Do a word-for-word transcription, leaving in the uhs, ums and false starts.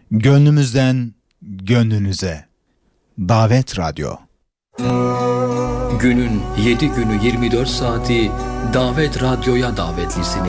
Gönlümüzden gönlünüze. Davet Radyo. Günün yedi günü yirmi dört saati Davet Radyo'ya davetlisiniz.